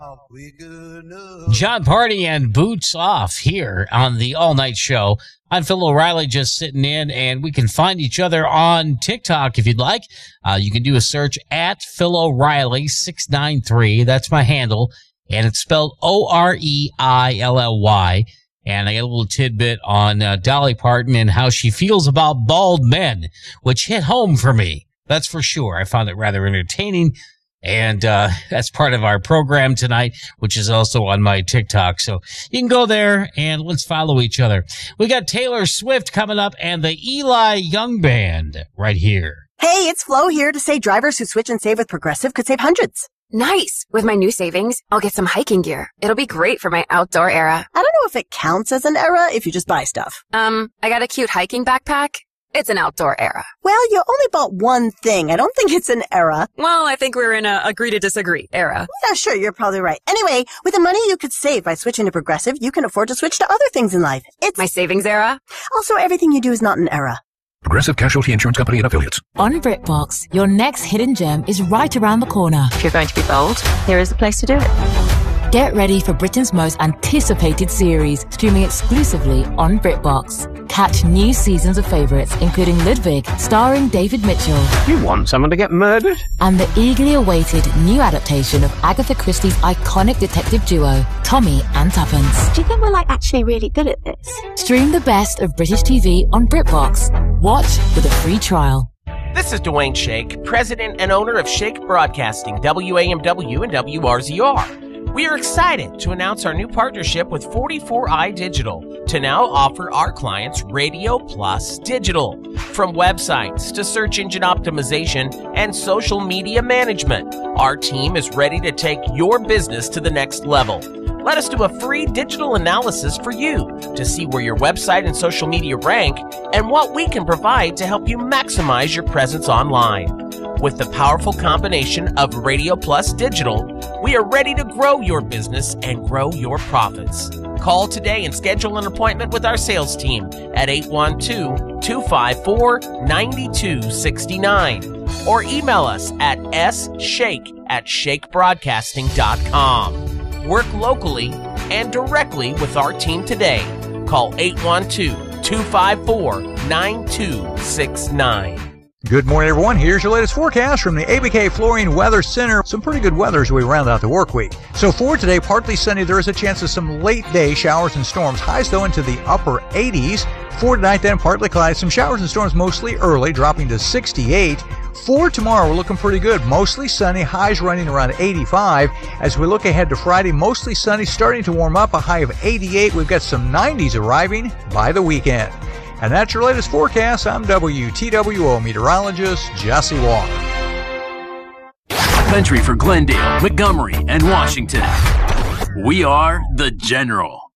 John Party and Boots Off here on the All Night Show. I'm Phil O'Reilly, just sitting in, and we can find each other on TikTok if you'd like. You can do a search at Phil O'Reilly 693. That's my handle, and it's spelled Oreilly. And I got a little tidbit on Dolly Parton and how she feels about bald men, which hit home for me. That's for sure. I found it rather entertaining. And that's part of our program tonight, which is also on my TikTok. So you can go there and let's follow each other. We got Taylor Swift coming up and the Eli Young Band right here. Hey, it's Flo here to say drivers who switch and save with Progressive could save hundreds. Nice. With my new savings, I'll get some hiking gear. It'll be great for my outdoor era. I don't know if it counts as an era if you just buy stuff. I got a cute hiking backpack. It's an outdoor era. Well, you only bought one thing. I don't think it's an era. Well, I think we're in a agree to disagree era. Yeah, sure, you're probably right. Anyway, with the money you could save by switching to Progressive, you can afford to switch to other things in life. It's my savings era. Also, everything you do is not an era. Progressive Casualty Insurance Company and Affiliates. On BritBox, your next hidden gem is right around the corner. If you're going to be bold, here is the place to do it. Get ready for Britain's most anticipated series, streaming exclusively on BritBox. Catch new seasons of favourites, including Ludwig, starring David Mitchell. You want someone to get murdered? And the eagerly awaited new adaptation of Agatha Christie's iconic detective duo, Tommy and Tuppence. Do you think we're actually really good at this? Stream the best of British TV on BritBox. Watch with a free trial. This is Dwayne Shake, president and owner of Shake Broadcasting, WAMW and WRZR. We are excited to announce our new partnership with 44i Digital to now offer our clients Radio Plus Digital. From websites to search engine optimization and social media management, our team is ready to take your business to the next level. Let us do a free digital analysis for you to see where your website and social media rank and what we can provide to help you maximize your presence online. With the powerful combination of Radio Plus Digital, we are ready to grow your business and grow your profits. Call today and schedule an appointment with our sales team at 812-254-9269 or email us at sshake@shakebroadcasting.com. Work locally and directly with our team today. Call 812-254-9269. Good morning, everyone. Here's your latest forecast from the ABK Flooring Weather Center. Some pretty good weather as we round out the work week. So for today, partly sunny. There is a chance of some late day showers and storms. Highs, though, into the upper 80s. For tonight, then, partly cloudy. Some showers and storms mostly early, dropping to 68. For tomorrow, we're looking pretty good. Mostly sunny, highs running around 85. As we look ahead to Friday, mostly sunny, starting to warm up, a high of 88. We've got some 90s arriving by the weekend. And that's your latest forecast. I'm WTWO meteorologist Jesse Walker. Country for Glendale, Montgomery, and Washington. We are The General.